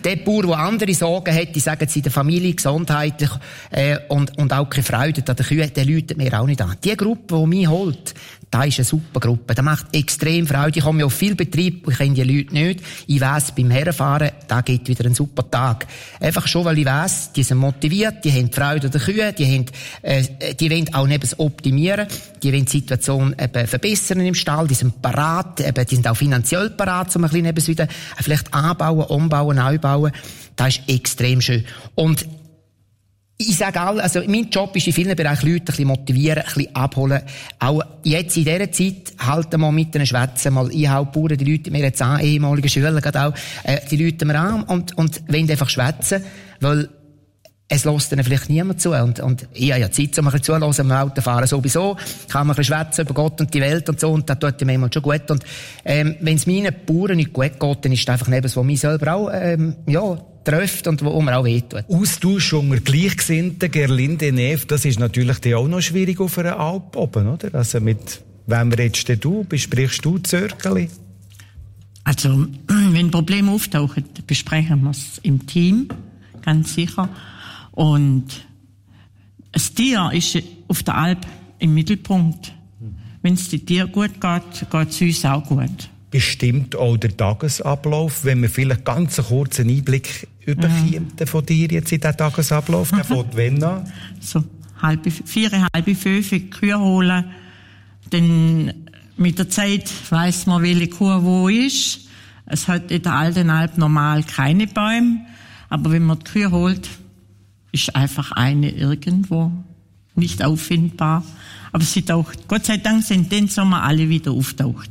der Bauer, der andere Sorgen hat, die sagen sie in der Familie, gesundheitlich, und auch keine Freude an den Kühen, der läutet mir auch nicht an. Die Gruppe, die mich holt, das ist eine super Gruppe. Das macht extrem Freude. Ich komme ja auf viel Betrieb, ich kenne die Leute nicht. Ich weiss, beim Herrenfahren, da geht wieder ein super Tag. Einfach schon, weil ich weiss, die sind motiviert, die haben Freude an den Kühen, die wollen auch nebens optimieren, die wollen die Situation eben verbessern im Stall, die sind parat, die sind auch finanziell parat, um ein bisschen nebens wieder vielleicht anbauen, umbauen, neu bauen. Das ist extrem schön. Und ich sage all, also mein Job ist in vielen Bereichen Leute ein bisschen motivieren, ein bisschen abholen. Auch jetzt in dieser Zeit halten wir mit ihnen schwätzen, mal Einhaubbauern, die Leute mir jetzt an, ehemalige Schüler gerade auch, die Leute mir an und wollen einfach schwätzen, weil es lässt ihnen vielleicht niemand zu. Und ich habe ja Zeit, um ein bisschen zuzuhören, am Autofahren sowieso. Kann man ein bisschen schwätzen über Gott und die Welt und so, und das tut mir manchmal schon gut. Und, wenn es meinen Bauern nicht gut geht, dann ist das einfach etwas, was mich selber auch, trifft und wo mir auch wehtut. Austausch unter Gleichgesinnten, Gerlinde Neff, das ist natürlich auch noch schwierig auf einer Alp oben, oder? Also mit wem redest du? Besprichst du Zirkeli? Also, wenn Probleme auftauchen, besprechen wir es im Team, ganz sicher. Und das Tier ist auf der Alp im Mittelpunkt. Wenn es den Tier gut geht, geht es uns auch gut. Bestimmt auch der Tagesablauf, wenn wir vielleicht ganz einen kurzen Einblick überkommen von dir jetzt in diesen Tagesablauf, der fängt wann an? So 4, halb 5 Kühe holen, dann mit der Zeit weiss man, welche Kuh wo ist. Es hat in der alten Alp normal keine Bäume, aber wenn man die Kühe holt, ist einfach eine irgendwo nicht auffindbar. Aber sie taucht, Gott sei Dank sind den Sommer alle wieder auftaucht.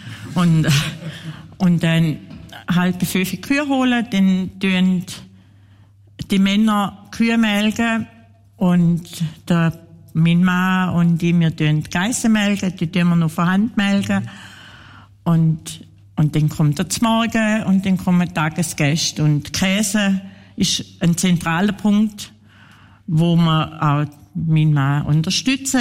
Und dann halb 5 Kühe holen, dann tun die Männer Kühe melken und mein Mann und wir tun die Geissen melken, die tun wir noch von Hand melken. Und dann kommt der Morgen und dann kommen Tagesgäste. Und Käse ist ein zentraler Punkt, wo man auch mein Mann unterstützt.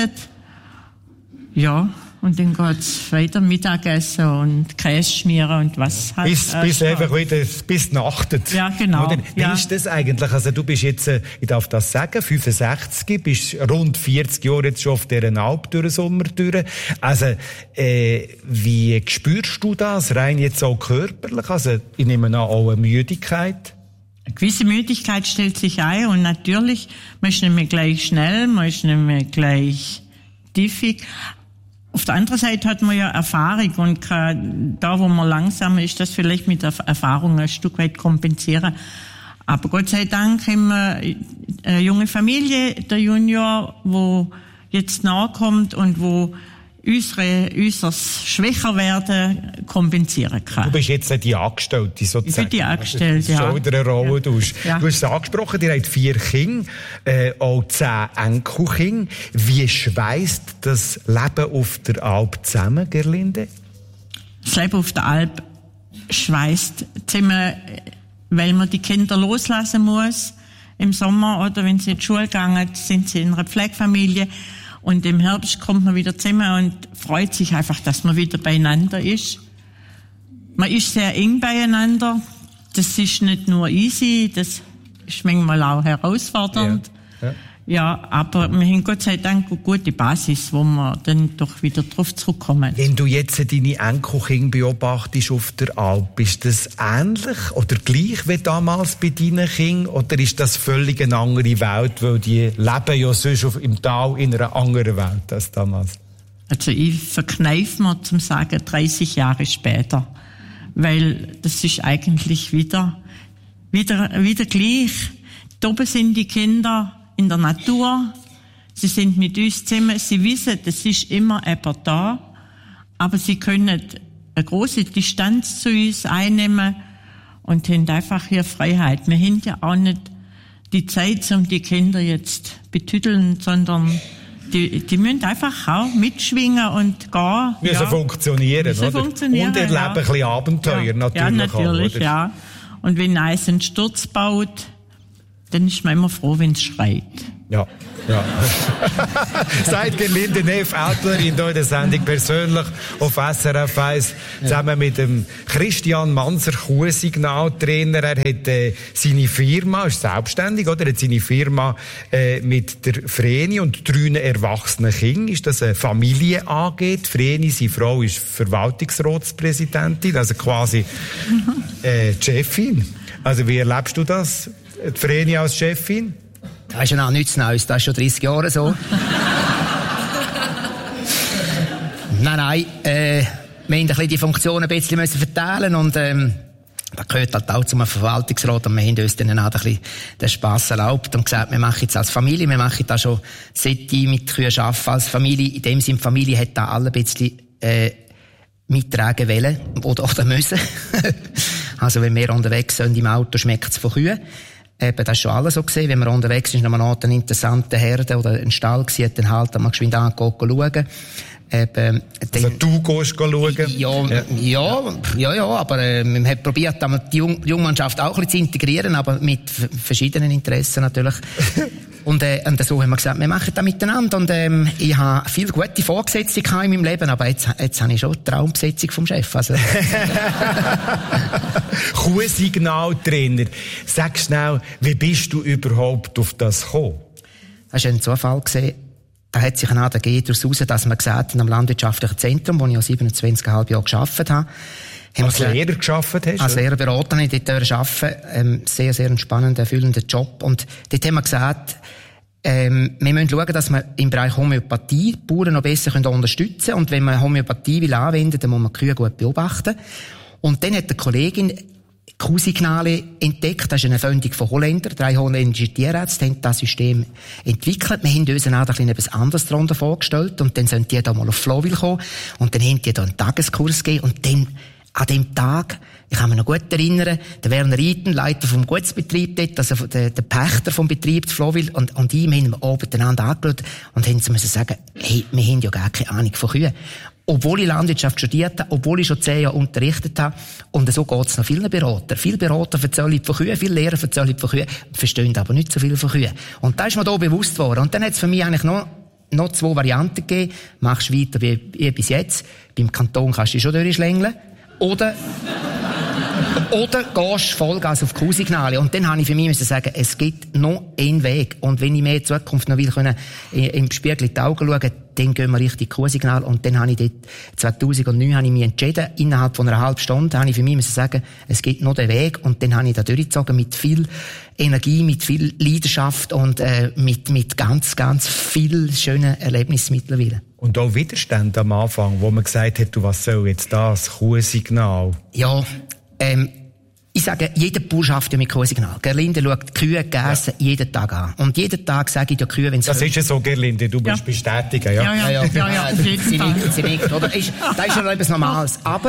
Ja. Und dann geht's weiter Mittagessen und Käse schmieren und was halt. Bis einfach wieder, bis nachtet. Ja, genau. Oder, wie ist das eigentlich? Also du bist jetzt, ich darf das sagen, 65, bist rund 40 Jahre jetzt schon auf dieser Alp durch den Sommer durch. Also, wie spürst du das? Rein jetzt auch körperlich? Also, ich nehme an, auch eine Müdigkeit? Eine gewisse Müdigkeit stellt sich ein und natürlich, man ist nicht mehr gleich schnell, man ist nicht mehr gleich tiefig. Auf der anderen Seite hat man ja Erfahrung und kann da, wo man langsam ist, das vielleicht mit der Erfahrung ein Stück weit kompensieren. Aber Gott sei Dank haben wir eine junge Familie, der Junior, wo jetzt nachkommt und wo unser schwächer werden kompensieren kann. Du bist jetzt die Angestellte sozusagen. Ich bin die Angestellte, ja. Schon wieder eine Rolle. Du hast es angesprochen, ihr habt 4 Kinder, auch 10 Enkelkinder. Wie schweisst das Leben auf der Alp zusammen, Gerlinde? Das Leben auf der Alp schweisst zusammen, weil man die Kinder loslassen muss im Sommer, oder wenn sie in die Schule gehen, sind sie in einer Pflegefamilie. Und im Herbst kommt man wieder zusammen und freut sich einfach, dass man wieder beieinander ist. Man ist sehr eng beieinander. Das ist nicht nur easy, das ist manchmal auch herausfordernd. Ja, aber wir haben Gott sei Dank eine gute Basis, wo wir dann doch wieder drauf zurückkommen. Wenn du jetzt deine Enkelkinder beobachtest auf der Alp, ist das ähnlich oder gleich wie damals bei deinen Kindern? Oder ist das völlig eine andere Welt, weil die leben ja sonst im Tal in einer anderen Welt als damals? Also ich verkneife mir zum Sagen 30 Jahre später, weil das ist eigentlich wieder gleich. Da oben sind die Kinder in der Natur, sie sind mit uns zusammen, sie wissen, es ist immer jemand da, aber sie können eine grosse Distanz zu uns einnehmen und haben einfach hier Freiheit. Wir haben ja auch nicht die Zeit, um die Kinder jetzt betüdeln, sondern die müssen einfach auch mitschwingen und gehen. Müssen funktionieren, oder? Funktionieren, und erleben ein bisschen Abenteuer natürlich. Ja, natürlich, auch, ja. Und wenn eins einen Sturz baut, dann ist man immer froh, wenn es schreit. Ja. Sagt Gerlinde Neff, Autorin hier in der Sendung, persönlich auf SRF 1, zusammen mit dem Christian Manser, Kuhsignaltrainer. Er hat seine Firma, ist selbstständig, oder? Er hat seine Firma mit der Vreni und 3 erwachsenen Kindern. Ist das eine Familie AG? Die Vreni, seine Frau, ist Verwaltungsratspräsidentin, also quasi die Chefin. Also wie erlebst du das, die Vreni als Chefin? Das ist ja auch nichts Neues, das ist schon 30 Jahre so. Nein, wir mussten die Funktionen ein bisschen verteilen und das gehört halt auch zum Verwaltungsrat und wir haben uns dann auch ein bisschen den Spass erlaubt und gesagt, wir machen jetzt als Familie, wir machen das schon seit ich mit Kühen arbeite als Familie. In dem Sinne, die Familie hat da alle ein bisschen mittragen wollen oder müssen. Also wenn wir unterwegs sind im Auto, schmeckt es von Kühen. Das ist schon alles so gesehen. Wenn man unterwegs ist, noch mal eine interessante Herde oder ein Stall gesehen, dann halt mal geschwind schauen. Also du gehst schauen? Ja, aber wir haben probiert, die Jungmannschaft auch ein bisschen zu integrieren, aber mit verschiedenen Interessen natürlich. Und so haben wir gesagt, wir machen das miteinander. Und ich habe viele gute Vorgesetzte in meinem Leben, aber jetzt habe ich schon die Traumbesetzung vom Chef. Also. Kuhsignaltrainer. Sag schnell, wie bist du überhaupt auf das gekommen? Das war ein Zufall gewesen. Da hat sich daraus ergeben, dass man gesagt hat, am Landwirtschaftlichen Zentrum, wo ich ja 27,5 Jahre gearbeitet habe. Als Lehrer gearbeitet hast? Als Lehrerberater habe ich dort arbeiten. Sehr, sehr spannender, erfüllender Job. Und dort haben wir gesagt, wir müssen schauen, dass wir im Bereich Homöopathie die Bauern noch besser unterstützen können. Und wenn man Homöopathie will anwenden, dann muss man die Kühe gut beobachten. Und dann hat eine Kollegin Kuhsignale entdeckt. Das ist eine Erfindung von Holländern. 3 holländische Tierärzte haben das System entwickelt. Wir haben uns dann auch etwas anderes darunter vorgestellt. Und dann sind die da mal auf Flowil kommen. Und dann haben die da einen Tageskurs gegeben. Und dann, an dem Tag, ich kann mich noch gut erinnern, der Werner Reiten, Leiter vom Gutsbetrieb dort, also der Pächter vom Betrieb zu Flowil, und ihm haben wir oben miteinander angeschaut und haben müssen sagen, hey, wir haben ja gar keine Ahnung von Kühen. Obwohl ich Landwirtschaft studiert habe, obwohl ich schon 10 Jahre unterrichtet habe. Und so geht's noch vielen Beratern. Viele Berater erzählen von Kühen, viele Lehrer erzählen von Kühen, verstehen aber nicht so viel von Kühen. Und da ist mir da bewusst worden. Und dann hat es für mich eigentlich noch 2 Varianten gegeben. Machst weiter wie bis jetzt. Beim Kanton kannst du dich schon durchschlängeln. Oder gehst Vollgas auf Kuhsignale. Und dann habe ich für mich müssen sagen, es gibt noch einen Weg. Und wenn ich mir in Zukunft noch will können, im Spiegel in die Augen schauen, dann gehen wir richtig Kuhsignal. Und dann habe ich dort, 2009 habe ich mich entschieden, innerhalb von einer halben Stunde habe ich für mich müssen sagen, es gibt noch den Weg. Und dann habe ich da durchgezogen mit viel Energie, mit viel Leidenschaft und mit ganz, ganz viel schönen Erlebnissen mittlerweile. Und auch Widerstand am Anfang, wo man gesagt hat, du, was soll jetzt das? Kuhsignal. Ja, ich sage, jeder Bauer schafft ja mit Kuhsignal. Gerlinde schaut die Kühe, Gäse jeden Tag an. Und jeden Tag sage ich der Kühe, wenn sie... Das ist ja so, Gerlinde, du musst bestätigen, ja. Ja, sie nickt, oder? Das ist ja etwas Normales. Aber,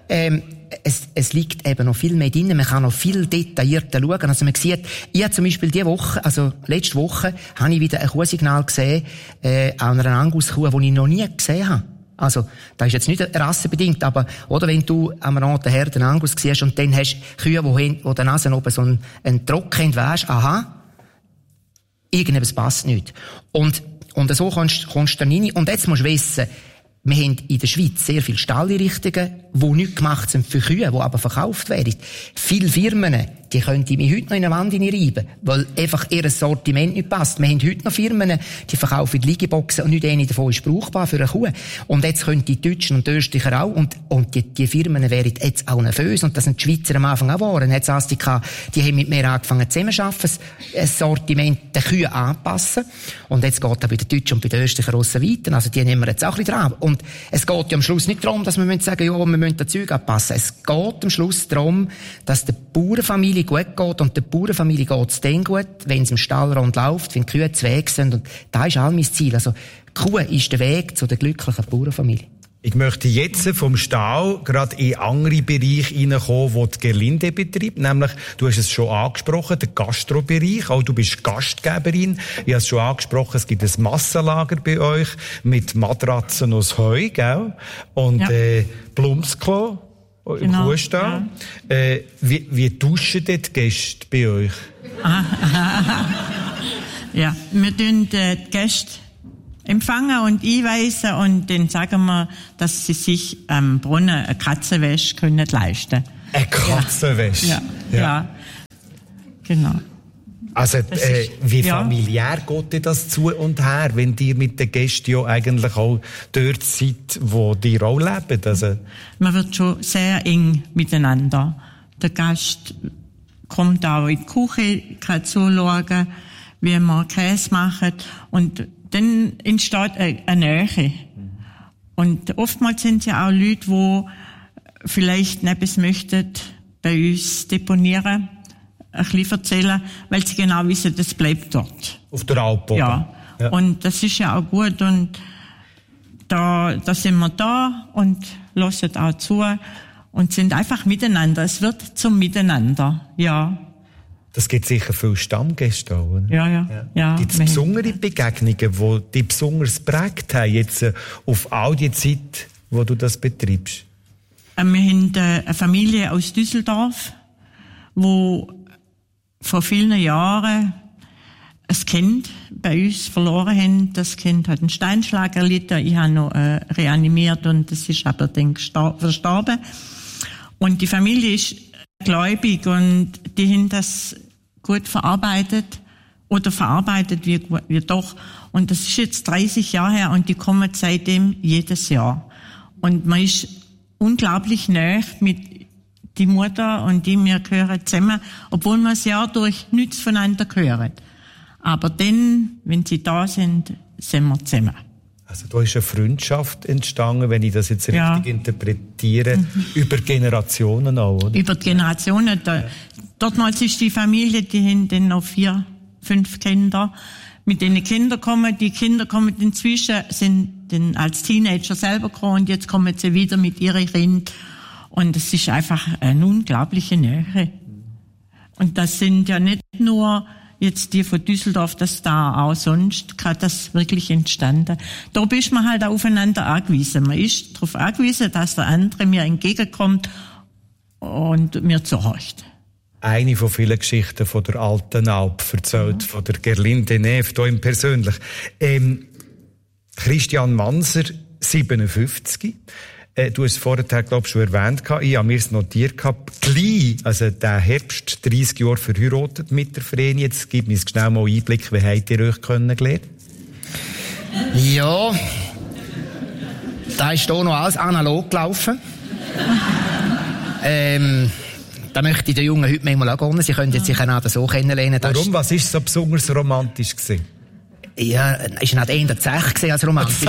es liegt eben noch viel mehr drin. Man kann noch viel detaillierter schauen. Also man sieht, ich habe zum Beispiel letzte Woche, habe ich wieder ein Kuhsignal gesehen, an einer Angus-Kuh, die ich noch nie gesehen habe. Also, das ist jetzt nicht rassenbedingt, aber, oder wenn du am Rand der Herde Angus siehst und dann hast Kühe, wo der Nase oben so einen Trocken weisst, aha, irgendetwas passt nicht. Und so kommst du dann rein. Und jetzt musst du wissen, wir haben in der Schweiz sehr viele Stalleinrichtungen, die nicht gemacht sind für Kühe, die aber verkauft werden. Viele Firmen, die könnte ich mir heute noch in eine Wand reiben, weil einfach ihr Sortiment nicht passt. Wir haben heute noch Firmen, die verkaufen Liegeboxen und nicht eine davon ist brauchbar für eine Kuh. Und jetzt können die Deutschen und die Österreicher auch, und die Firmen wären jetzt auch nervös, und das sind die Schweizer am Anfang auch waren. Jetzt Astika, die haben mit mir angefangen zusammenzuarbeiten, das Sortiment der Kühe anpassen. Und jetzt geht das bei den Deutschen und bei den Österreichern raus weiter. Also die nehmen wir jetzt auch ein bisschen dran. Und es geht ja am Schluss nicht darum, dass wir sagen, ja, wir müssen das Zeug anpassen. Es geht am Schluss darum, dass der Bauernfamilie gut geht, und der Bauernfamilie geht es dann gut, wenn es im Stall rund läuft, wenn die Kühe zu Weg sind, und da ist all mein Ziel. Also, die Kuh ist der Weg zu der glücklichen Bauernfamilie. Ich möchte jetzt vom Stall gerade in andere Bereiche hineinkommen, wo die Gerlinde betreibt. Nämlich, du hast es schon angesprochen, der Gastrobereich. Auch du bist Gastgeberin. Ich habe es schon angesprochen, es gibt ein Massenlager bei euch mit Matratzen aus Heu, gell? Und, Plumpsklo. Im Kuhstall. Ja. Wie duschen dort die Gäste bei euch? Ja, wir tun die Gäste empfangen und einweisen und dann sagen wir, dass sie sich am Brunnen eine Katzenwäsche können leisten. Eine Katzenwäsche? Ja, genau. Also, wie familiär geht dir das zu und her, wenn ihr mit den Gästen ja eigentlich auch dort seid, wo die auch leben? Also man wird schon sehr eng miteinander. Der Gast kommt auch in die Küche, kann zuschauen, wie wir Käse machen. Und dann entsteht eine Nähe. Und oftmals sind ja auch Leute, die vielleicht etwas möchten bei uns deponieren, ein bisschen erzählen, weil sie genau wissen, das bleibt dort. Auf der Alp, oder? Ja. Und das ist ja auch gut. Und da sind wir da und hören auch zu und sind einfach miteinander. Es wird zum Miteinander, ja. Das gibt sicher viele Stammgäste auch, oder? Ja. Gibt es besondere Begegnungen, die dich besonders geprägt haben, jetzt auf all die Zeit, wo du das betreibst? Wir haben eine Familie aus Düsseldorf, wo vor vielen Jahren ein Kind bei uns verloren haben. Das Kind hat einen Steinschlag erlitten. Ich habe noch reanimiert und das ist aber dann verstorben. Und die Familie ist gläubig und die haben das gut verarbeitet wie doch. Und das ist jetzt 30 Jahre her und die kommen seitdem jedes Jahr. Und man ist unglaublich nahe mit die Mutter und die wir gehören zusammen, obwohl wir das Jahr durch nichts voneinander hören. Aber dann, wenn sie da sind wir zusammen. Also da ist eine Freundschaft entstanden, wenn ich das jetzt richtig interpretiere, über Generationen auch, oder? Über die Generationen. Dortmals ist die Familie, die haben dann noch 4, 5 Kinder. Mit denen die Kinder kommen inzwischen, sind dann als Teenager selber gekommen und jetzt kommen sie wieder mit ihren Kindern. Und es ist einfach eine unglaubliche Nähe. Und das sind ja nicht nur jetzt die von Düsseldorf, das da auch sonst gerade das wirklich entstanden. Da bist man halt auch aufeinander angewiesen. Man ist darauf angewiesen, dass der andere mir entgegenkommt und mir zuhört. Eine von vielen Geschichten von der alten Alp erzählt, von der Gerlinde Neff, hier im Persönlich. Christian Manser, 57. Du hast es vorher, glaube ich, schon erwähnt. Ich habe mir es notiert gehabt. Gleich, also der Herbst, 30 Jahre verheiratet mit der Vreni. Jetzt gib mir schnell mal Einblick, wie habt ihr euch kennengelernt? Ja, da ist hier noch alles analog gelaufen. Da möchte ich den Jungen heute manchmal auch gönnen. Sie können jetzt sich auch so kennenlernen. Warum? Was war so besonders romantisch gewesen? Ja, ist nicht eher Zech als romantisch.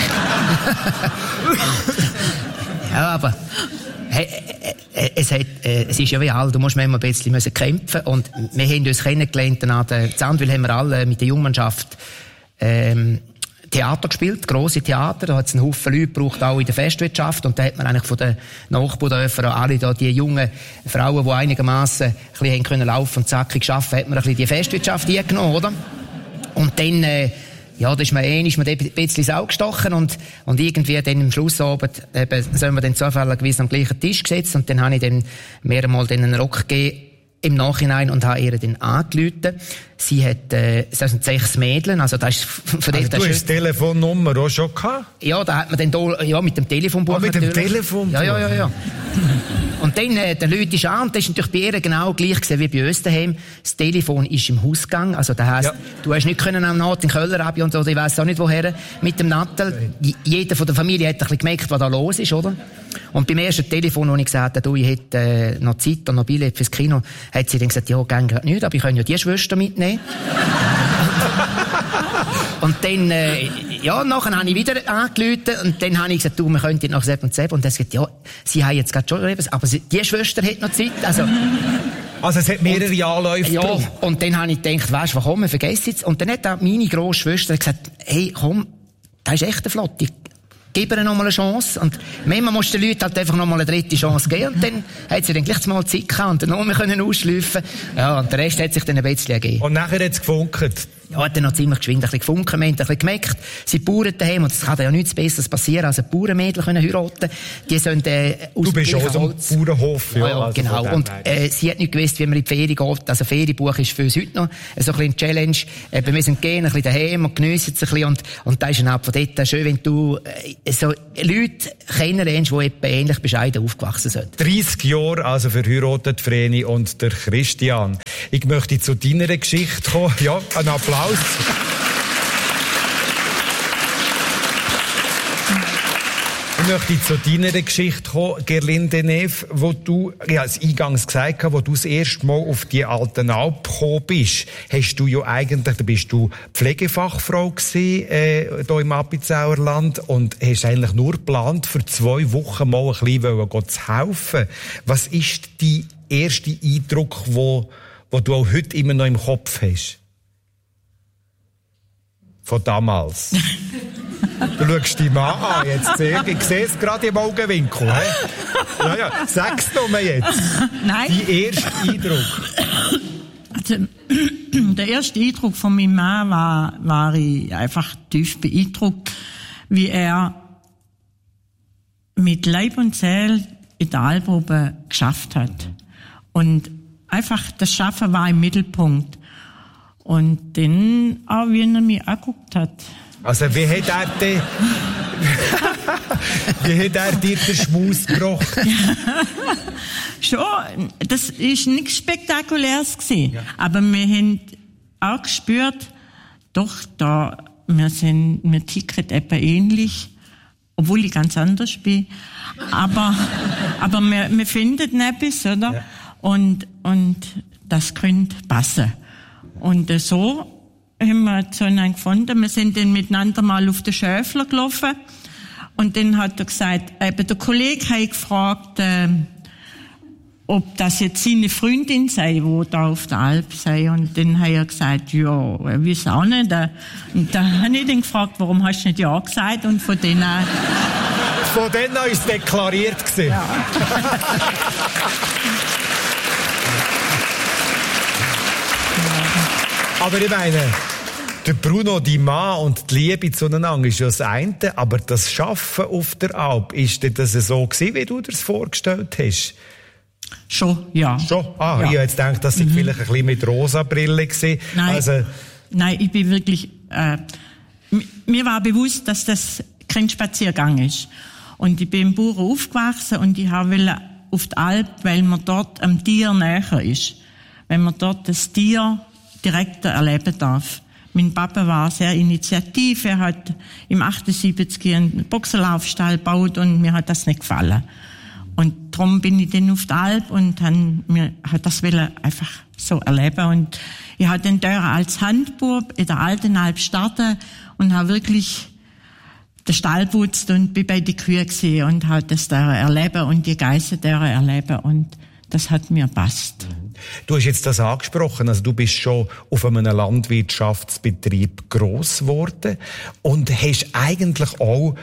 Ja, aber es ist ja wie alt, du musst manchmal ein bisschen kämpfen. Und wir haben uns kennengelernt, an der Zandwil haben wir alle mit der Jungmannschaft Theater gespielt, grosse Theater. Da hat es einen Haufen Leute gebraucht, auch in der Festwirtschaft. Und da hat man eigentlich von den Nachbardörfern alle da, die jungen Frauen, die einigermaßen ein bisschen können laufen und zackig arbeiten, hat man ein bisschen die Festwirtschaft eingenommen, oder? Und dann, da ist man ein bisschen ins Auge gestochen und irgendwie dann am Schlussabend, sollen wir dann zufälligerweise am gleichen Tisch gesetzt und dann habe ich dann mehrmals einen Rock gegeben im Nachhinein und habe ihr dann angerufen. Sie hat, das sind 6 Mädchen, also das ist von also du hast die Telefonnummer auch schon gehabt? Ja, da hat man dann da, mit dem Telefonbuch. Mit dem Telefonbuch? Ja. Und dann, der Leute ist an, und das ist natürlich bei ihr genau gleich gewesen wie bei uns daheim. Das Telefon ist im Hausgang, also das heisst, du hast nicht können am Naht in Köller ab und oder ich weiss auch nicht woher, mit dem Nattel. Jeder von der Familie hat ein bisschen gemerkt, was da los ist, oder? Und beim ersten Telefon, wo ich gesagt habe, ich hätte noch Zeit und noch Billett fürs Kino, hat sie dann gesagt, ja, gehen gerade nicht, aber ich kann ja die Schwester mitnehmen. Und dann, nachher habe ich wieder angerufen und dann habe ich gesagt, wir könnten noch Sepp und Sepp. Und dann hat gesagt, ja, sie haben jetzt gerade schon etwas, aber die Schwester hat noch Zeit. Also es hat mehrere Anläufe. Ja, und dann habe ich gedacht, weisst du, komm, wir vergessen jetzt. Und dann hat auch meine grosse Schwester gesagt, hey, komm, das ist echt eine Flotte. Gib ihr noch mal eine Chance. Und manchmal muss den Leuten halt einfach noch mal eine dritte Chance geben. Und dann hat sie dann gleich mal Zeit gehabt und den Namen können ausschleifen. Ja, und der Rest hat sich dann ein bisschen ergeben. Und nachher hat es gefunkt. Ja, hat dann noch ziemlich geschwind ein bisschen gefunken, wir haben ein bisschen gemerkt, sie Bauern daheim, und es kann ja nichts Besseres passieren, als ein Bauernmädel heiraten. Die sind, aus du bist auch so ein Bauernhof, ja. Ja, also genau. Und, sie hat nicht gewusst, wie man in die Ferien geht. Also, Ferienbuch ist für uns heute noch so ein bisschen eine Challenge. Wir müssen gehen, ein bisschen daheim und geniessen es ein bisschen. Und da ist dann auch von dort schön, wenn du, so Leute kennenlernst, die etwa ähnlich bescheiden aufgewachsen sind. 30 Jahre, also verheiratet Vreni und der Christian. Ich möchte zu deiner Geschichte kommen. Ja, ein Applaus. Ich möchte zu deiner Geschichte kommen, Gerlinde Neff, wo du, ja, als eingangs gesagt hast, wo du das erste Mal auf die Altenalp gekommen bist, hast du ja eigentlich, da bist du Pflegefachfrau gewesen, hier im Appenzauer Land, und hast eigentlich nur geplant, für 2 Wochen mal ein bisschen zu helfen. Was ist dein erster Eindruck, wo du auch heute immer noch im Kopf hast? Von damals. Du schaust dich mal an, jetzt ich sehe es gerade im Augenwinkel. Ja, sag's doch mal jetzt. Nein. Dein erster Eindruck. Also, der erste Eindruck von meinem Mann war ich einfach tief beeindruckt, wie er mit Leib und Seele in der Alp oben geschafft hat. Und einfach das Schaffen war im Mittelpunkt. Und dann auch, wie er mich angeguckt hat. Also, wie hat er dir den Schmaus gebracht? Schon, das ist nichts Spektakuläres gewesen. Ja. Aber wir haben auch gespürt, doch, wir ticken etwa ähnlich, obwohl ich ganz anders bin. Aber wir finden etwas, oder? Ja. Und das könnte passen. Und so haben wir zueinander gefunden. Wir sind dann miteinander mal auf den Schäfler gelaufen. Und dann hat er gesagt, eben der Kollege hat gefragt, ob das jetzt seine Freundin sei, die da auf der Alp sei. Und dann hat er gesagt, ja, er weiß auch nicht. Und dann habe ich dann gefragt, warum hast du nicht ja gesagt? Und von denen von denen ist es deklariert gewesen. Ja. Aber ich meine, der Bruno, die Mann und die Liebe zueinander ist ja das eine, aber das Schaffen auf der Alp, ist das so gewesen, wie du dir das vorgestellt hast? Schon, ja. Schon? Ah, ja. Ich habe jetzt gedacht, das sei vielleicht ein bisschen mit rosa Brille gewesen. Nein, nein, ich bin wirklich, mir war bewusst, dass das kein Spaziergang ist. Und ich bin im Bauern aufgewachsen und ich wollte auf die Alp, weil man dort am Tier näher ist. Wenn man dort das Tier direkt erleben darf. Mein Papa war sehr initiativ. Er hat im 78 einen Boxerlaufstall gebaut und mir hat das nicht gefallen. Und darum bin ich dann auf die Alp und mir hat das einfach so erleben. Und ich habe dann dort als Handbub in der Altenalp starten und habe wirklich den Stall putzt und bin bei den Kühen gesehen und habe das da erleben und die Geissen da erleben und das hat mir gepasst. Du hast jetzt das angesprochen, also du bist schon auf einem Landwirtschaftsbetrieb gross geworden und hast eigentlich auch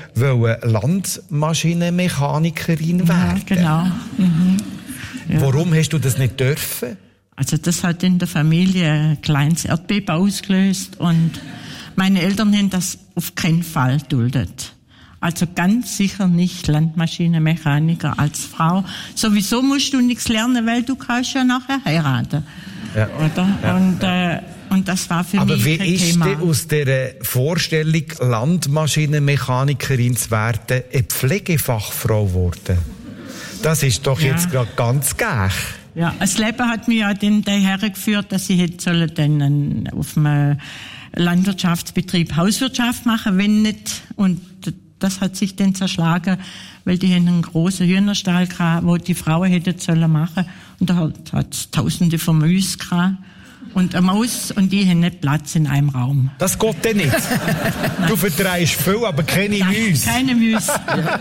Landmaschinenmechanikerin werden. Ja, genau. Mhm. Ja. Warum hast du das nicht dürfen? Also das hat in der Familie ein kleines Erdbeben ausgelöst und meine Eltern haben das auf keinen Fall duldet. Also ganz sicher nicht Landmaschinenmechaniker als Frau. Sowieso musst du nichts lernen, weil du kannst ja nachher heiraten. Ja. Oder? Ja. Und das war für aber mich kein Thema. Aber wie ist denn aus dieser Vorstellung, Landmaschinenmechanikerin zu werden, eine Pflegefachfrau geworden? Das ist doch jetzt gerade ganz gäch. Ja, das Leben hat mich ja dann daher geführt, dass ich hätte dann auf einem Landwirtschaftsbetrieb Hauswirtschaft machen, wenn nicht. Und das hat sich dann zerschlagen, weil die haben einen grossen Hühnerstall gehabt, wo die Frauen hätten sollen machen. Und da hat es Tausende von Mäusen gehabt. Und eine Maus und die haben nicht Platz in einem Raum. Das geht denn nicht. Du vertreibst viel, aber keine Mäuse. Keine Mäuse.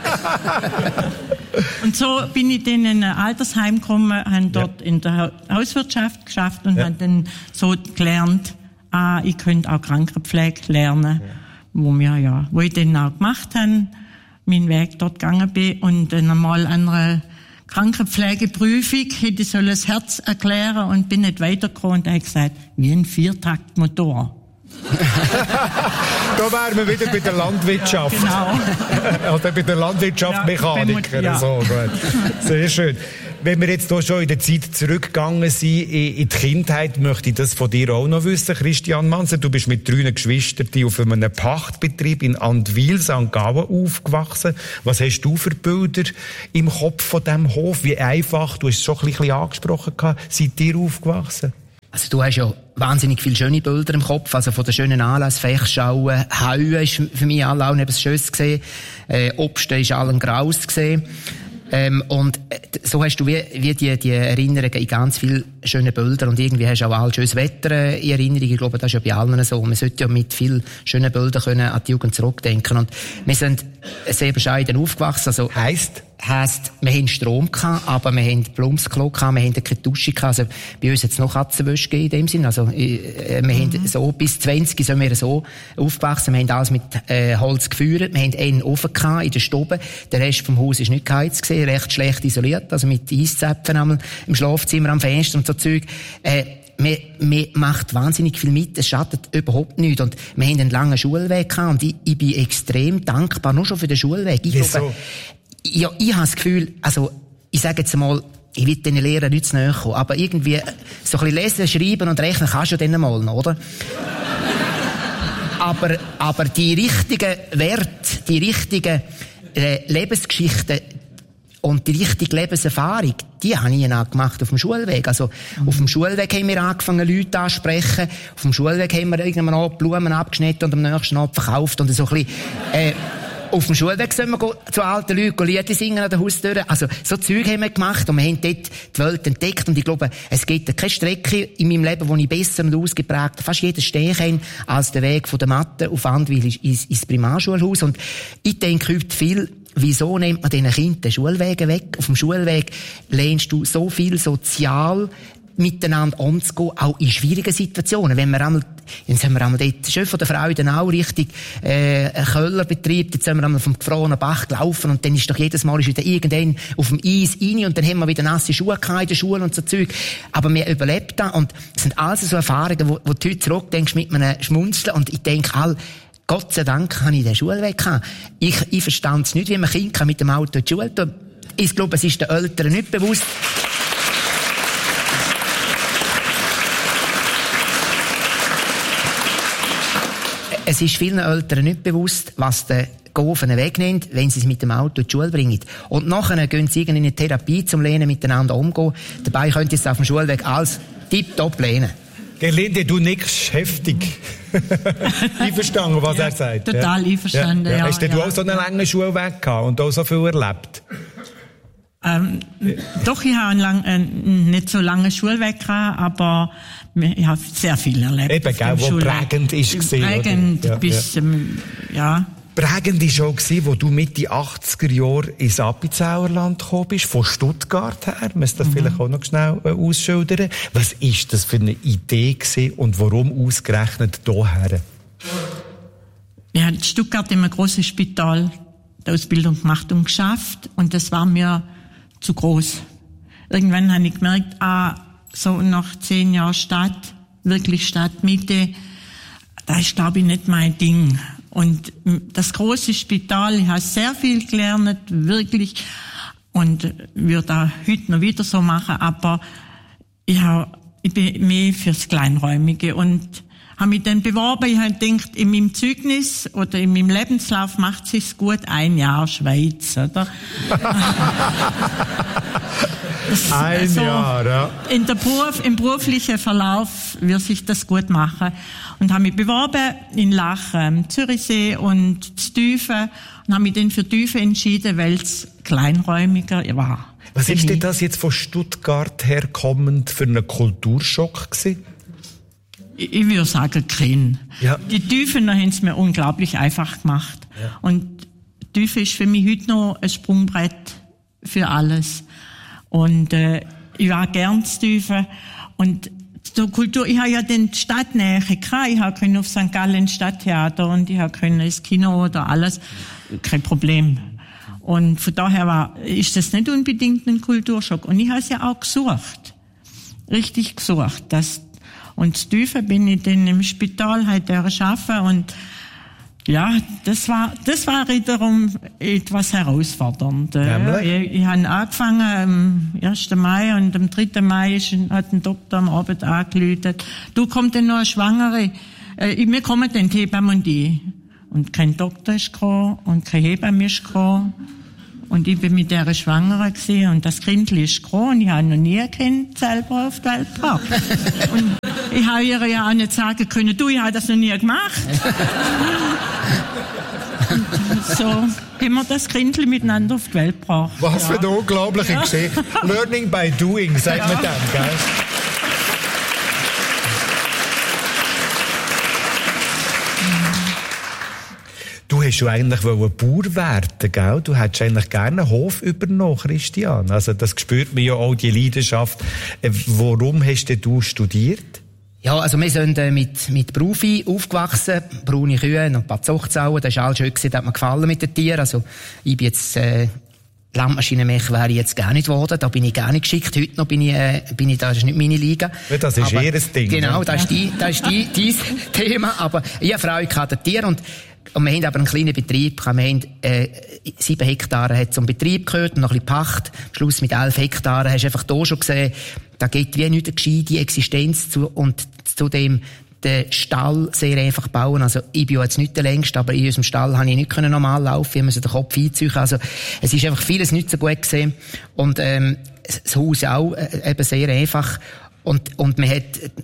Und so bin ich dann in ein Altersheim gekommen, habe dort in der Hauswirtschaft geschafft und habe dann so gelernt, ich könnte auch Krankenpflege lernen. Wo ich dann auch gemacht habe, meinen Weg dort gegangen bin und dann einmal an einer Krankenpflegeprüfung hätte ich das Herz erklären und bin nicht weitergekommen und er hat gesagt, wie ein Viertaktmotor. Da wären wir wieder bei der Landwirtschaft. Genau. Oder bei der Landwirtschaft Mechaniker. Ja. So, gut. Sehr schön. Wenn wir jetzt hier schon in der Zeit zurückgegangen sind, in die Kindheit, möchte ich das von dir auch noch wissen, Christian Manser. Du bist mit 3 Geschwistern auf einem Pachtbetrieb in Andwil, St. Gallen, aufgewachsen. Was hast du für Bilder im Kopf von diesem Hof? Wie einfach, du hast es schon ein bisschen angesprochen, seid ihr aufgewachsen? Also du hast ja wahnsinnig viele schöne Bilder im Kopf, also von den schönen Anlässen, Fechschauen, Hauen ist für mich alle auch etwas Schönes gesehen, Obst ist allen Graus gesehen. Und so hast du wie die Erinnerungen in ganz viele schöne Bilder und irgendwie hast du auch all schönes Wetter in Erinnerung. Ich glaube, das ist ja bei allen so. Man sollte ja mit vielen schönen Bildern können an die Jugend zurückdenken. Und wir sind sehr bescheiden aufgewachsen. Also Heisst, wir haben Strom gehabt, aber wir haben Plumpsklo gehabt, wir haben keine Dusche gehabt. Also bei uns jetzt noch Katzenwäsche gegeben in dem Sinn. Also wir haben so bis 20 sind wir so aufgewachsen. Wir haben alles mit Holz gefeuert. Wir haben einen Ofen gehabt in der Stube. Der Rest vom Haus ist nicht geheizt gewesen, recht schlecht isoliert. Also mit Eiszäpfen im Schlafzimmer, am Fenster und so Zeug. Man macht wahnsinnig viel mit, es schadet überhaupt nichts. Und wir haben einen langen Schulweg gehabt und ich bin extrem dankbar, nur schon für den Schulweg. Ich glaube, ja, ich habe das Gefühl, also, ich sage jetzt mal, ich will den Lehrern nicht zu nahe kommen, aber irgendwie, so ein bisschen lesen, schreiben und rechnen kannst du ja dann mal noch, oder? aber die richtigen Werte, die richtigen Lebensgeschichten und die richtige Lebenserfahrung, die habe ich dann gemacht auf dem Schulweg. Also, auf dem Schulweg haben wir angefangen, Leute ansprechen. Auf dem Schulweg haben wir irgendwann auch Blumen abgeschnitten und am nächsten Abend verkauft und so ein bisschen, auf dem Schulweg sollen wir zu alten Leuten Lieder singen an der Haustür. Also, so Zeug haben wir gemacht und wir haben dort die Welt entdeckt. Und ich glaube, es gibt keine Strecke in meinem Leben, wo ich besser und ausgeprägt fast jeden stehen kann, als der Weg von der Matte auf Andwil ins Primarschulhaus. Und ich denke heute viel, wieso nimmt man diesen Kindern den Schulweg weg? Auf dem Schulweg lernst du so viel sozial miteinander umzugehen, auch in schwierigen Situationen. Wenn wir einmal, jetzt haben wir einmal dort, schon von der Freude auch richtig, Köllerbetrieb, jetzt sind wir einmal vom gefrorenen Bach gelaufen und dann ist doch jedes Mal wieder irgendwann auf dem Eis rein und dann haben wir wieder nasse Schuhe gehabt in der Schule und so Zeug. Aber wir überlebt das und es sind alles so Erfahrungen, wo du heute zurückdenkst mit einem Schmunzeln und ich denke all, Gott sei Dank habe ich den Schulweg gehabt. Ich verstand es nicht, wie man Kind mit dem Auto in die Schule tun. Ich glaube, es ist den Eltern nicht bewusst. Es ist vielen Eltern nicht bewusst, was der Gofen wegnimmt, wenn sie es mit dem Auto in die Schule bringen. Und nachher gehen sie in eine Therapie, zum Lernen miteinander umgehen. Dabei könnt ihr es auf dem Schulweg alles tipptopp lernen. Gerlinde, du nickst heftig. Einverstanden, was er sagt? Total einverstanden, ja. Hast du auch so einen langen Schulweg gehabt und auch so viel erlebt? Doch, ich habe einen nicht so langen Schulweg gehabt, aber ich habe sehr viel erlebt. Eben, gell, wo prägend ist gesehen. Prägend ja, bis, ja. Prägend war auch, wo du Mitte 80er Jahre ins Appenzellerland gekommen bist, von Stuttgart her. Müsst das vielleicht auch noch schnell ausschildern. Was ist das für eine Idee gewesen und warum ausgerechnet hierher? Ich habe in Stuttgart in einem grossen Spital die Ausbildung gemacht und geschafft und das war mir zu groß. Irgendwann habe ich gemerkt, so nach 10 Jahren Stadt, wirklich Stadtmitte, das ist, glaube ich, nicht mein Ding. Und das große Spital, ich habe sehr viel gelernt, wirklich, und würde auch heute noch wieder so machen, aber ich bin mehr fürs Kleinräumige und habe mich dann beworben. Ich habe gedacht, in meinem Zeugnis oder in meinem Lebenslauf macht es sich gut 1 Jahr Schweiz, oder? Ein Jahr, ja. Im beruflichen Verlauf wird sich das gut machen. Und habe mich beworben in Lachen, Zürichsee und Stüfen und habe mich dann für Stüfen entschieden, weil es kleinräumiger war. Was ist denn das jetzt von Stuttgart herkommend für einen Kulturschock gewesen? Ich würde sagen, kein. Ja. Die Tüfener haben es mir unglaublich einfach gemacht. Ja. Und Tüfe ist für mich heute noch ein Sprungbrett für alles. Und ich war gern zu Tüfe. Und so Kultur, ich habe ja den Stadtnähe gehabt. Ich habe auf St. Gallen Stadttheater und ich habe ins Kino oder alles. Kein Problem. Und von daher ist das nicht unbedingt ein Kulturschock. Und ich habe es ja auch gesucht. Richtig gesucht. Und das Tiefe bin ich dann im Spital halt arbeiten und ja, das war wiederum etwas herausfordernd. Ich habe angefangen am 1. Mai und am 3. Mai hat ein Doktor am Abend angerufen. Du, kommt denn noch eine Schwangere? Wir kommen dann die Hebamme und ich. Und kein Doktor ist gekommen und keine Hebamme ist gekommen. Und ich bin mit dieser Schwangere gewesen und das Kind ist gekommen und ich habe noch nie ein Kind selber auf die Welt gebracht. Und ich habe ihr ja auch nicht sagen können, du, ich habe das noch nie gemacht. Und so haben wir das Kind miteinander auf die Welt gebracht. Was für eine unglaubliche Geschichte. Learning by doing, sagt man dann, gell? Du hast ja eigentlich Bauer werden, gell? Du hättest eigentlich gerne einen Hof übernommen, Christian. Also, das spürt man ja auch, die Leidenschaft. Warum hast du studiert? Ja, also wir sind mit Berufen aufgewachsen, braune Kühe, noch ein paar Zuchtsauen, das war alles schön, das hat mir gefallen mit den Tieren. Also ich bin jetzt Landmaschinenmech wäre ich jetzt gar nicht geworden, da bin ich gar nicht geschickt. Heute noch bin ich das ist nicht meine Liga. Ja, das ist ihr Ding. Genau, das ist dein Thema, aber ich habe Freude an den Tieren und wir haben aber einen kleinen Betrieb. Wir haben 7 Hektare hat zum Betrieb gehört und noch ein bisschen Pacht. Am Schluss mit 11 Hektaren hast du einfach hier schon gesehen, da geht wie nicht eine gescheite Existenz zu und zudem den Stall sehr einfach bauen. Also ich bin jetzt nicht der Längste, aber in unserem Stall habe ich nicht normal laufen, wir müssen den Kopf einziehen. Also es ist einfach vieles nicht so gut gesehen und das Haus auch eben sehr einfach. Und man hat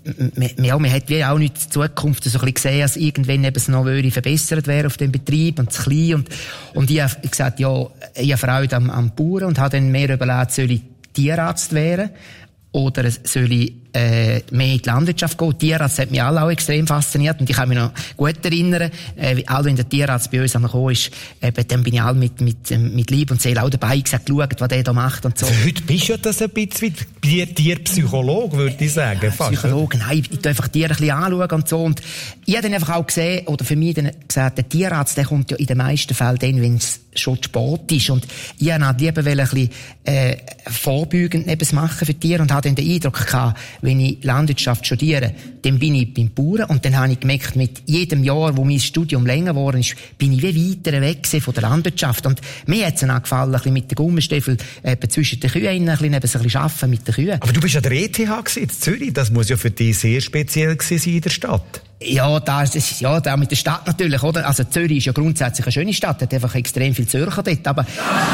wie auch nicht die Zukunft so ein bisschen gesehen, dass irgendwann eben es noch verbessert wäre auf dem Betrieb und das Klein. Und ich habe gesagt, ja, ich habe Freude am Bauern und habe dann mehr überlegt, soll ich Tierarzt werden oder soll ich mehr in die Landwirtschaft gehen. Tierarzt hat mich alle auch extrem fasziniert und ich kann mich noch gut erinnern, wenn der Tierarzt bei uns gekommen ist, dann bin ich all mit Liebe und Seele auch dabei gesagt, geschaut, was der da macht und so. Also heute bist du ja das ein bisschen wie Tierpsychologe, würde ich sagen. Psychologe, nein, ich tue einfach Tiere ein bisschen anschauen und so. Und ich habe dann einfach auch gesehen, oder für mich dann gesagt, der Tierarzt, der kommt ja in den meisten Fällen dann, wenn es schon zu spät ist. Und ich wollte halt lieber ein bisschen vorbeugend etwas machen für Tiere und hatte dann den Eindruck gehabt, wenn ich Landwirtschaft studiere, dann bin ich beim Bauern und dann habe ich gemerkt, mit jedem Jahr, wo mein Studium länger geworden ist, bin ich wie weiter weg von der Landwirtschaft. Und mir hat es dann auch gefallen, ein bisschen mit den Gummistiefeln zwischen den Kühen ein bisschen arbeiten mit den Kühen. Aber du bist an der ETH in Zürich, das muss ja für dich sehr speziell sein in der Stadt. Ja, da mit der Stadt natürlich, oder? Also Zürich ist ja grundsätzlich eine schöne Stadt, hat einfach extrem viel Zürcher dort, aber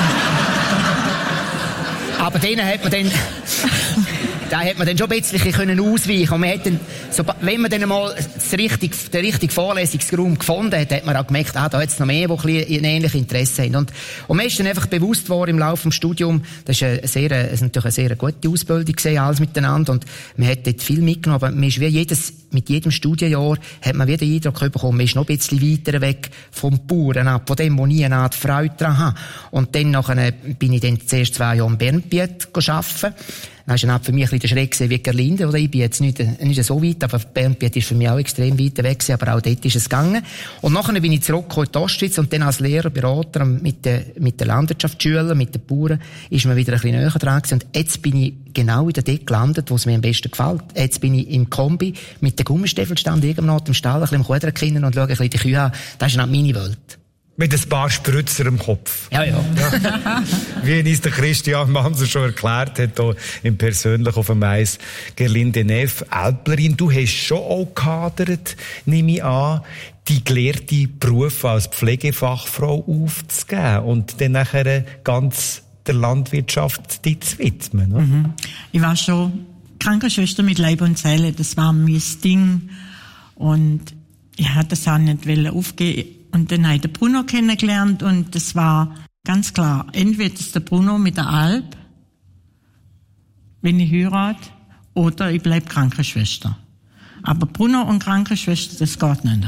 denen hat man dann da hat man dann schon ein bisschen ausweichen können. Und man hat dann, wenn man dann mal den richtigen Vorlesungsraum gefunden hat, hat man auch gemerkt, da hat es noch mehr, die ein ähnliches Interesse haben. Und mir ist dann einfach bewusst worden im Laufe des Studiums, das ist natürlich eine sehr gute Ausbildung gewesen, alles miteinander. Und man hat dort viel mitgenommen, aber man ist mit jedem Studienjahr hat man wieder den Eindruck bekommen, man ist noch ein bisschen weiter weg vom Bauern ab, von dem, wo ich eine Art Freude daran habe. Und dann bin ich dann zuerst 2 Jahre in Bernbiet arbeiten. Das war dann für mich ein bisschen der Schreck wie Gerlinde, oder? Ich bin jetzt nicht so weit, aber Bernbiet ist für mich auch extrem weit weg gewesen, aber auch dort ist es gegangen. Und nachher bin ich zurückgekommen in die Ostschweiz und dann als Lehrer, Berater mit den Landwirtschaftsschülern, mit den Bauern, ist mir wieder ein bisschen näher dran gewesen. Und jetzt bin ich genau wieder dort gelandet, wo es mir am besten gefällt. Jetzt bin ich im Kombi mit den Gummistiefeln stand irgendwo im Stall, ein bisschen im Kuderkind und schaue ein bisschen die Kühe an. Das ist nicht meine Welt. Mit ein paar Spritzer im Kopf. Ja. Wie uns der Christian Manser schon erklärt hat, hier im Persönlich auf dem Mais, Gerlinde Neff, Älplerin, du hast schon auch gehadert, nehme ich an, die gelehrte Beruf als Pflegefachfrau aufzugeben und dann nachher ganz der Landwirtschaft die zu widmen. Ne? Mhm. Ich war schon Krankenschwester mit Leib und Seele, das war mein Ding und ich hatte das auch nicht aufgeben. Und dann habe ich den Bruno kennengelernt und das war ganz klar, entweder ist der Bruno mit der Alp, wenn ich heirate, oder ich bleibe Krankenschwester. Aber Bruno und Krankenschwester, das geht nicht.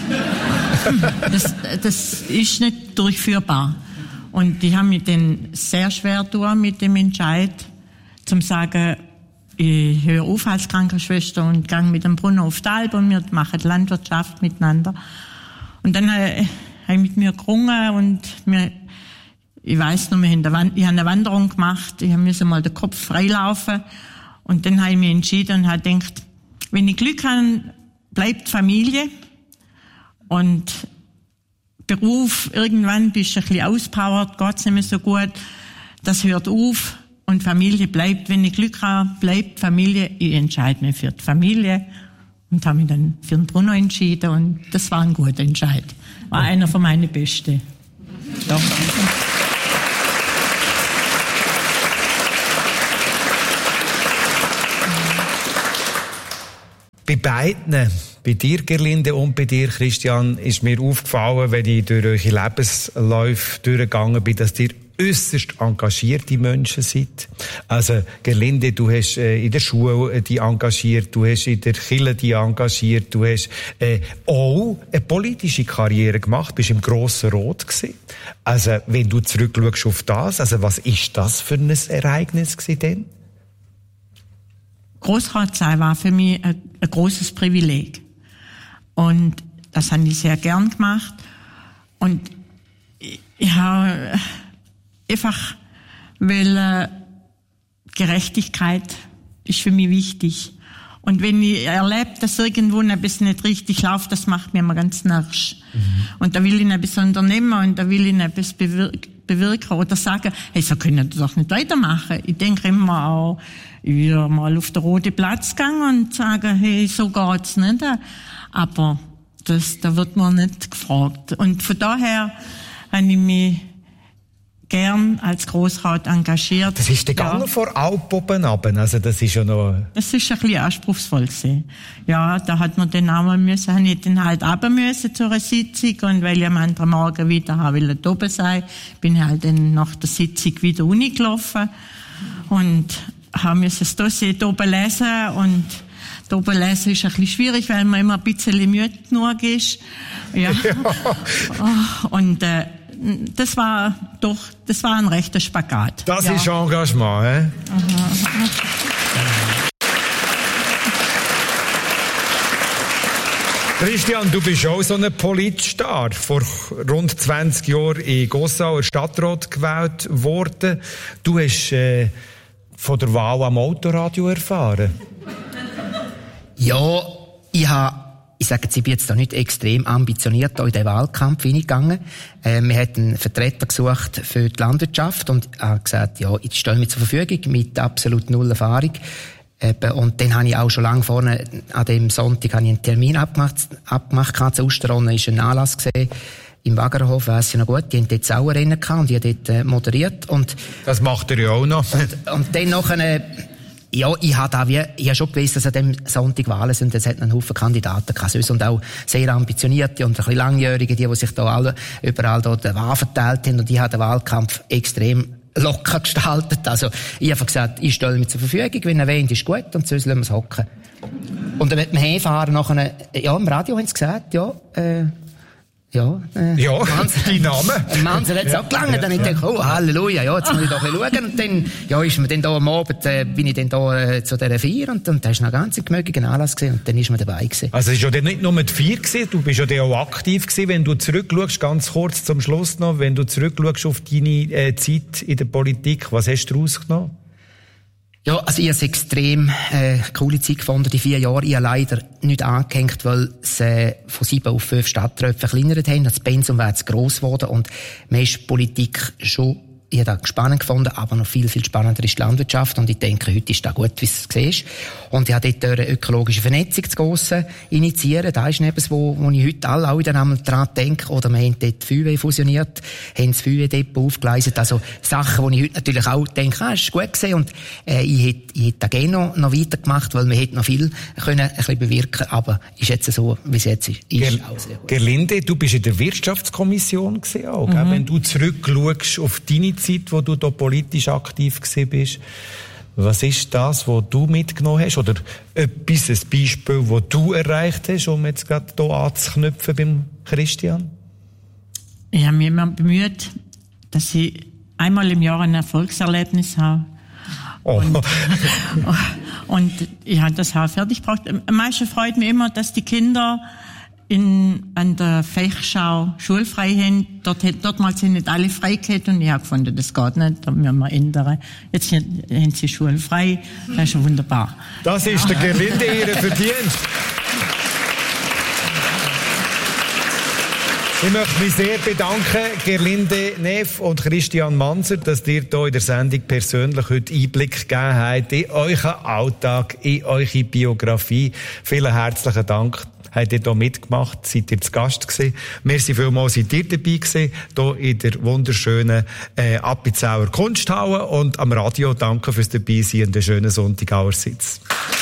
Das ist nicht durchführbar. Und ich habe mich dann sehr schwer getan mit dem Entscheid, zum sagen, ich höre auf als Krankenschwester und gehe mit dem Bruno auf die Alp und wir machen Landwirtschaft miteinander. Und dann habe ich mit mir gerungen und ich weiss noch, ich habe eine Wanderung gemacht, ich musste mal den Kopf freilaufen und dann habe ich mich entschieden und habe gedacht, wenn ich Glück habe, bleibt Familie. Und Beruf, irgendwann bist du ein bisschen auspowert, geht's nicht mehr so gut. Das hört auf und Familie bleibt. Wenn ich Glück habe, bleibt Familie. Ich entscheide mich für die Familie und habe mich dann für den Bruno entschieden und das war ein guter Entscheid. War einer von meinen besten. Doch. Bei beiden, bei dir, Gerlinde, und bei dir, Christian, ist mir aufgefallen, wenn ich durch eure Lebensläufe durchgegangen bin, dass ihr äusserst engagierte Menschen seid. Also, Gerlinde, du hast in der Schule die engagiert, du hast in der Kirche die engagiert, du hast auch eine politische Karriere gemacht, bist im Grossen Rot gewesen. Also, wenn du zurückschaust auf das, also was ist das für ein Ereignis gewesen denn? Grossrat sein war für mich ein großes Privileg. Und das habe ich sehr gern gemacht. Und ich habe einfach, weil Gerechtigkeit ist für mich wichtig. Und wenn ich erlebe, dass irgendwo etwas nicht richtig läuft, das macht mir immer ganz narrisch. Und da will ich etwas unternehmen und da will ich etwas bewirken oder sagen, hey, so können wir doch nicht weitermachen. Ich denke immer auch, ich will mal auf den Roten Platz gehen und sagen, hey, so geht's nicht. Aber da wird man nicht gefragt. Und von daher habe ich mich gern als Grossrat engagiert. Das ist der Gang vor Alp oben runter. Also das ist ja noch... Das ist ein bisschen anspruchsvoll gewesen. Ja, da hat man dann auch mal müssen, habe ich dann halt runter müssen zu einer Sitzung und weil ich am anderen Morgen wieder wollte oben sein, bin ich halt dann nach der Sitzung wieder runtergelaufen und habe das Dossier oben lesen und da oben lesen ist ein bisschen schwierig, weil man immer ein bisschen müde genug ist. Ja. Und das war ein rechter Spagat. Das ist Engagement, hä? Christian, du bist auch so ein Politstar. Vor rund 20 Jahren in Gossauer Stadtrat gewählt worden. Du hast von der Wahl am Autoradio erfahren. Ja, ich sage jetzt, ich bin jetzt da nicht extrem ambitioniert in den Wahlkampf hineingegangen. Wir hatten einen Vertreter gesucht für die Landwirtschaft und habe gesagt, ja, ich stelle mich zur Verfügung mit absolut null Erfahrung. Und dann habe ich auch schon lange vorne, an dem Sonntag, habe ich einen Termin abgemacht zu Osterronnen, ist ein Anlass gesehen. Im Wagerhof, weiss ich noch gut, die haben dort auch ein Rennen gehabt und ich habe dort moderiert. Und das macht er ja auch noch. Und dann noch ja, ich habe schon gewusst, dass an dem Sonntag Wahlen sind. Es hat einen Haufen Kandidaten gehabt. Und auch sehr ambitionierte und ein bisschen langjährige, die sich da alle, überall da den Wahl verteilt haben. Und ich habe den Wahlkampf extrem locker gestaltet. Also, ich habe gesagt, ich stelle mich zur Verfügung. Wenn er wählt, ist gut. Und sonst lassen wir es hocken. Und dann mit dem Hinfahren nachher, ja, im Radio haben sie gesagt, die Namen. Manser hat es auch gelangt. Dann habe ich gedacht, oh, Halleluja, ja, jetzt muss ich doch ein bisschen schauen. Und dann, ja, ist mir dann da am Abend, bin ich dann da zu dieser Feier und da ist noch ganz ein gemögiger Anlass gewesen und dann ist man dabei gewesen. Also, es ist ja dann nicht nur die Feier gewesen, du bist ja dann auch aktiv gewesen. Wenn du zurückschaust, ganz kurz zum Schluss noch, wenn du zurückschaust auf deine Zeit in der Politik, was hast du daraus genommen? Ja, also ich habe es extrem coole Zeit gefunden, die 4 Jahre. Ich habe leider nicht angehängt, weil sie von 7 auf 5 Stadträte verkleinert haben. Das Pensum wäre zu gross geworden und man ist Politik schon, ich habe das spannend gefunden, aber noch viel, viel spannender ist die Landwirtschaft und ich denke, heute ist das gut, wie es siehst. Und ich habe dort eine ökologische Vernetzung zu Gossen initiieren. Das ist etwas, wo ich heute alle auch dann dran denke. Oder wir haben dort die Feuerwehr fusioniert, haben das Feuerwehrdepot aufgeleistet. Also Sachen, wo ich heute natürlich auch denke, es ist gut gewesen. Und ich hätte da gerne noch weitergemacht, weil wir hätten noch viel können ein bisschen bewirken. Aber ist jetzt so, wie es jetzt ist. Auch sehr gut. Gerlinde, du bist in der Wirtschaftskommission gewesen auch, gell? Wenn du zurückschaust auf deine Zeit, wo du da politisch aktiv gewesen bist. Was ist das, was du mitgenommen hast? Oder ein Beispiel, das du erreicht hast, um jetzt gerade hier anzuknüpfen beim Christian? Ich habe mich immer bemüht, dass ich einmal im Jahr ein Erfolgserlebnis habe. Oh. Und ich habe das auch fertig gebracht. Am meisten freut mich immer, dass die Kinder an der Fechschau schulfrei haben. Dortmals sind nicht alle frei gehabt und ich habe gefunden, das geht nicht, da müssen wir ändern. Jetzt haben sie schulfrei, das ist schon wunderbar. Das ist der Gerlinde ihr Verdienst. Ich möchte mich sehr bedanken, Gerlinde Neff und Christian Manser, dass ihr hier in der Sendung persönlich heute Einblick gegeben habt in euren Alltag, in eure Biografie. Vielen herzlichen Dank. Habt ihr hier mitgemacht? Seid ihr zu Gast gewesen? Merci vielmals, seid ihr dabei gewesen, hier in der wunderschönen Appenzauer Kunsthalle und am Radio. Danke fürs Dabeisein und einen schönen Sonntag allerseits.